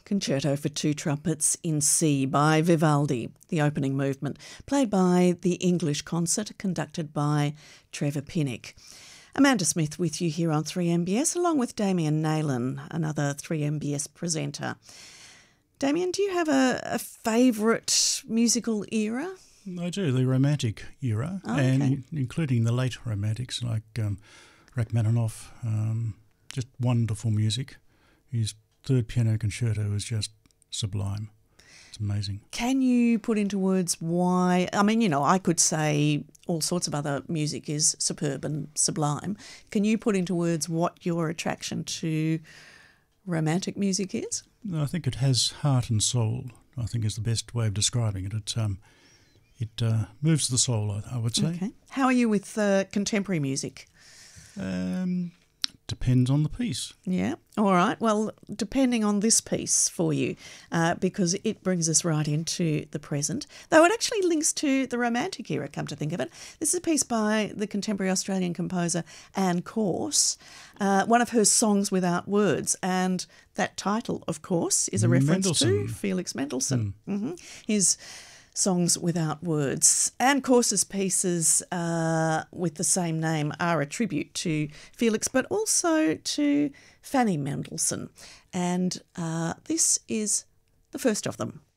Concerto for Two Trumpets in C by Vivaldi, the opening movement, played by the English Concert, conducted by Trevor Pinnock. Amanda Smith with you here on 3MBS, along with Damien Naylan, another 3MBS presenter. Damien, do you have a favourite musical era? I do, the Romantic era, and including the late Romantics like Rachmaninoff, just wonderful music. His third piano concerto is just sublime. It's amazing. Can you put into words why? I mean, I could say all sorts of other music is superb and sublime. Can you put into words what your attraction to romantic music is? I think it has heart and soul, I think is the best way of describing it. It moves the soul, I would say. Okay. How are you with contemporary music? Depends on the piece. Yeah. All right. Well, depending on this piece for you, because it brings us right into the present, though it actually links to the Romantic era, come to think of it. This is a piece by the contemporary Australian composer Anne Corse, one of her songs without words, and that title, of course, is a reference to Felix Mendelssohn. His Songs Without Words. Anne Corse's pieces with the same name are a tribute to Felix, but also to Fanny Mendelssohn. And this is the first of them.